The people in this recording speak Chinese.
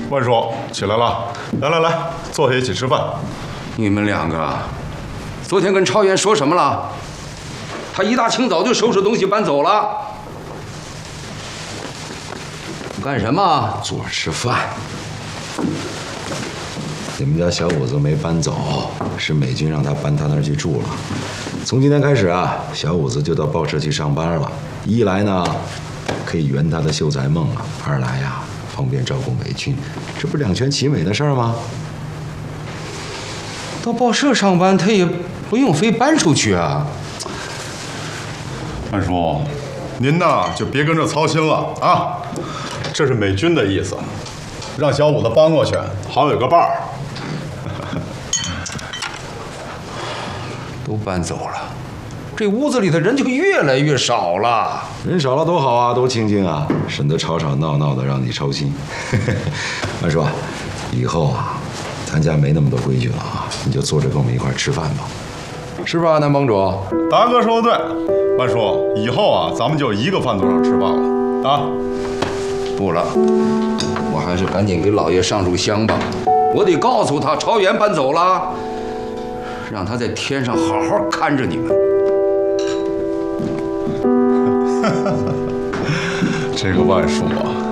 万叔起来了，来，坐下一起吃饭。 你们两个，昨天跟超元说什么了？他一大清早就收拾东西搬走了。干什么？ 坐着吃饭。你们家小五子没搬走，是美军让他搬他那儿去住了。从今天开始啊，小五子就到报社去上班了。一来呢，可以圆他的秀才梦了；二来呀，方便照顾美军，这不两全其美的事儿吗？ 到报社上班，他也不用非搬出去啊。 万叔，您呐就别跟着操心了啊。这是美军的意思，让小五子搬过去，好有个伴儿。 都搬走了，这屋子里的人就越来越少了。 人少了多好啊，多清静啊，省得吵吵闹闹的让你操心。万叔，以后啊，咱家没那么多规矩了啊，你就坐着跟我们一块儿吃饭吧，是吧，南帮主？ 达哥说的对，万叔，以后啊，咱们就一个饭桌上吃饭了啊。 不了，我还是赶紧给老爷上炷香吧。我得告诉他，朝元搬走了，让他在天上好好看着你们。 这个万叔啊，